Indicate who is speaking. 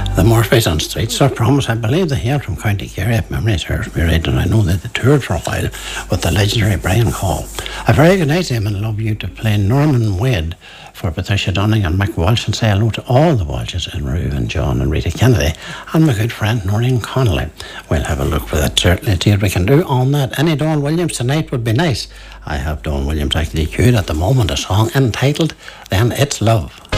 Speaker 1: The Murphys on Street, Sir Promise, I believe they hail from County Kerry, if memory serves me right, and I know that they toured for a while with the legendary Brian Hall. A very good night to him and love you to play Norman Wade for Patricia Dunning and Mick Walsh, and say hello to all the Walshes and Rue and John and Rita Kennedy and my good friend Noreen Connolly. We'll have a look for that, certainly, see what we can do on that. Any Dawn Williams tonight would be nice. I have Dawn Williams actually queued at the moment, a song entitled Then It's Love.